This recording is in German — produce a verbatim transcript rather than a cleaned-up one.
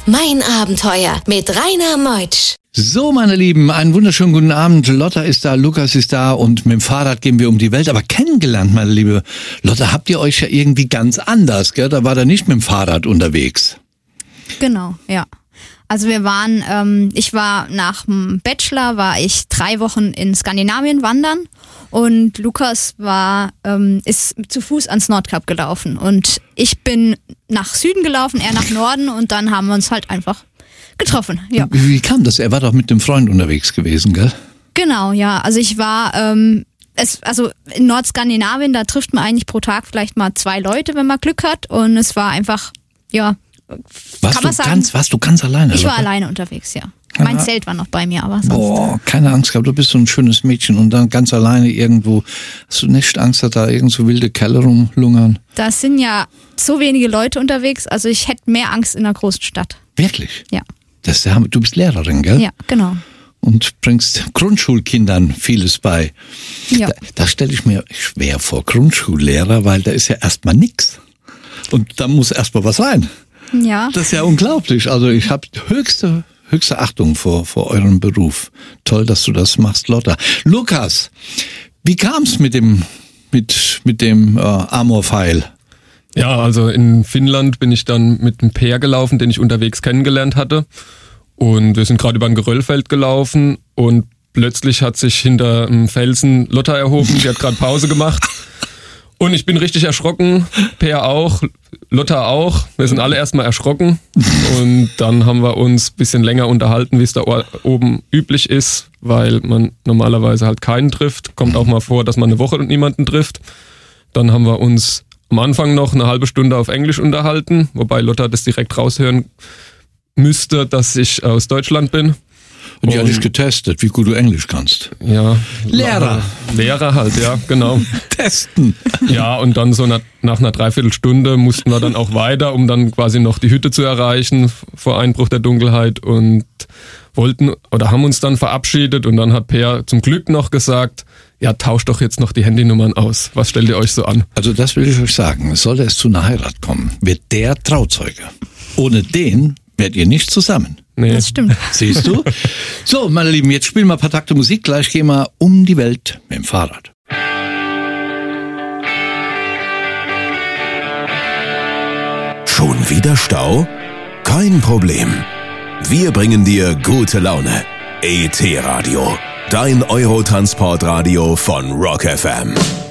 mein Abenteuer mit Rainer Meutsch. So, meine Lieben, einen wunderschönen guten Abend. Lotta ist da, Lukas ist da und mit dem Fahrrad gehen wir um die Welt. Aber kennengelernt, meine liebe Lotta, habt ihr euch ja irgendwie ganz anders, gell? Da war er nicht mit dem Fahrrad unterwegs. Genau, ja. Also wir waren, ähm, ich war nach dem Bachelor, war ich drei Wochen in Skandinavien wandern und Lukas war, ähm, ist zu Fuß ans Nordkap gelaufen und ich bin nach Süden gelaufen, er nach Norden und dann haben wir uns halt einfach getroffen, ja. Wie, wie kam das? Er war doch mit dem Freund unterwegs gewesen, gell? Genau, ja. Also ich war, ähm, es, also in Nordskandinavien, da trifft man eigentlich pro Tag vielleicht mal zwei Leute, wenn man Glück hat und es war einfach, ja, warst kann man du sagen. Ganz, warst du ganz alleine? Ich war oder? alleine unterwegs, ja. Mein Ja. Zelt war noch bei mir, aber sonst. Boah, keine Angst gehabt, du bist so ein schönes Mädchen und dann ganz alleine irgendwo. Hast du nicht Angst, dass da irgend so wilde Kerle rumlungern? Da sind ja so wenige Leute unterwegs, also ich hätte mehr Angst in einer großen Stadt. Wirklich? Ja. Das ist der Hammer. Du bist Lehrerin, gell? Ja, genau. Und bringst Grundschulkindern vieles bei. Ja. Da, da stelle ich mir schwer vor, Grundschullehrer, weil da ist ja erstmal nix. Und da muss erstmal was rein. Ja. Das ist ja unglaublich. Also ich habe höchste, höchste Achtung vor, vor eurem Beruf. Toll, dass du das machst, Lotta. Lukas, wie kam's mit dem, mit, mit dem äh, Amorpfeil? Ja, also in Finnland bin ich dann mit einem Peer gelaufen, den ich unterwegs kennengelernt hatte. Und wir sind gerade über ein Geröllfeld gelaufen und plötzlich hat sich hinter einem Felsen Lotta erhoben, die hat gerade Pause gemacht. Und ich bin richtig erschrocken, Peer auch, Lotta auch. Wir sind alle erstmal erschrocken und dann haben wir uns ein bisschen länger unterhalten, wie es da oben üblich ist, weil man normalerweise halt keinen trifft. Kommt auch mal vor, dass man eine Woche niemanden trifft. Dann haben wir uns am Anfang noch eine halbe Stunde auf Englisch unterhalten, wobei Lotta das direkt raushören müsste, dass ich aus Deutschland bin. Und die hat dich getestet, wie gut du Englisch kannst. Ja. Lehrer. Lehrer halt, ja, genau. Testen. Ja, und dann so nach, nach einer Dreiviertelstunde mussten wir dann auch weiter, um dann quasi noch die Hütte zu erreichen vor Einbruch der Dunkelheit und wollten oder haben uns dann verabschiedet und dann hat Peer zum Glück noch gesagt, ja, tauscht doch jetzt noch die Handynummern aus. Was stellt ihr euch so an? Also das will ich euch sagen. Sollte es zu einer Heirat kommen, wird der Trauzeuge. Ohne den werdet ihr nicht zusammen. Nee. Das stimmt. Siehst du? So, meine Lieben, jetzt spielen wir ein paar Takte Musik. Gleich gehen wir um die Welt mit dem Fahrrad. Schon wieder Stau? Kein Problem. Wir bringen dir gute Laune. E T Radio. Dein Eurotransportradio von Rock F M.